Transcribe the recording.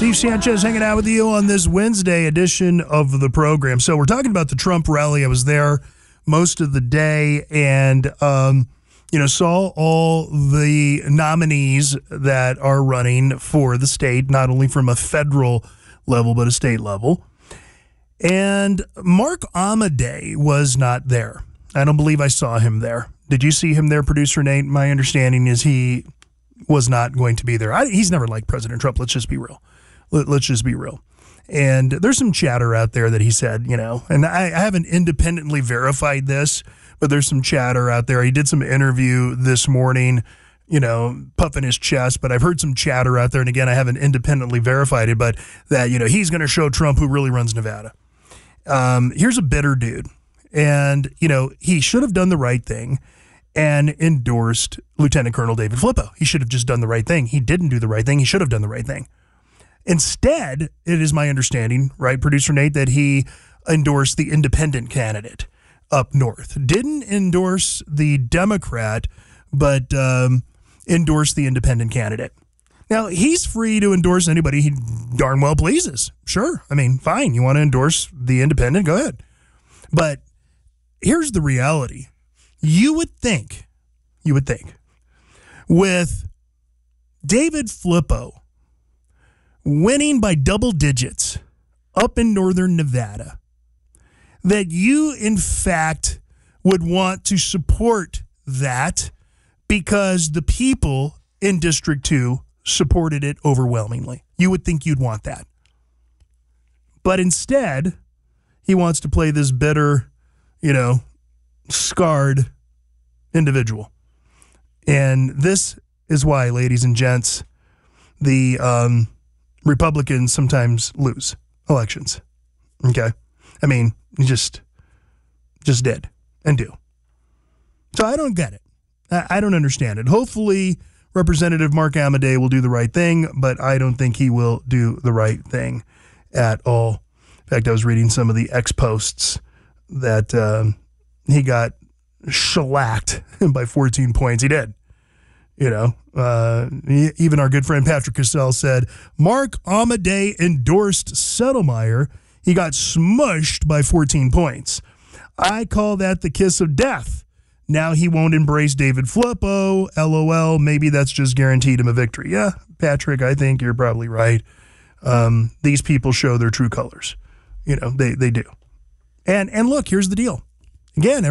Steve Sanchez hanging out with you on this Wednesday edition of the program. So we're talking about the Trump rally. I was there most of the day and, saw all the nominees that are running for the state, not only from a federal level, but a state level. And Mark Amadei was not there. I don't believe I saw him there. Did you see him there, Producer Nate? My understanding is he was not going to be there. He's never liked President Trump. Let's just be real. Let's just be real. And there's some chatter out there that he said, and I haven't independently verified this, but there's some chatter out there. He did some interview this morning, puffing his chest, but I've heard some chatter out there. And again, I haven't independently verified it, but that, he's going to show Trump who really runs Nevada. Here's a bitter dude. And, he should have done the right thing and endorsed Lieutenant Colonel David Flippo. He should have just done the right thing. He didn't do the right thing. He should have done the right thing. Instead, it is my understanding, right, Producer Nate, that he endorsed the independent candidate up north. Didn't endorse the Democrat, but endorsed the independent candidate. Now, he's free to endorse anybody he darn well pleases. Sure. I mean, fine. You want to endorse the independent? Go ahead. But here's the reality. You would think, with David Flippo winning by double digits up in northern Nevada, that you, in fact, would want to support that because the people in District 2 supported it overwhelmingly. You would think you'd want that. But instead, he wants to play this bitter, scarred individual. And this is why, ladies and gents, the Republicans sometimes lose elections. Okay? I mean, just did and do. So I don't get it. I don't understand it. Hopefully, Representative Mark Amadei will do the right thing, but I don't think he will do the right thing at all. In fact, I was reading some of the X-posts that he got shellacked by 14 points. He did. Even our good friend Patrick Cassell said, Mark Amadei endorsed Settlemyre. He got smushed by 14 points. I call that the kiss of death. Now he won't embrace David Flippo. LOL. Maybe that's just guaranteed him a victory. Yeah, Patrick, I think you're probably right. These people show their true colors. They do. And look, here's the deal. Again,